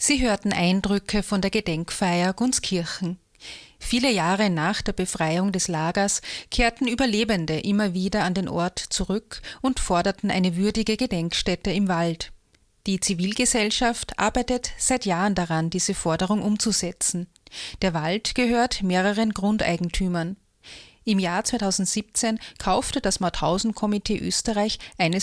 Sie hörten Eindrücke von der Gedenkfeier Gunskirchen. Viele Jahre nach der Befreiung des Lagers kehrten Überlebende immer wieder an den Ort zurück und forderten eine würdige Gedenkstätte im Wald. Die Zivilgesellschaft arbeitet seit Jahren daran, diese Forderung umzusetzen. Der Wald gehört mehreren Grundeigentümern. Im Jahr 2017 kaufte das Mauthausen-Komitee Österreich eines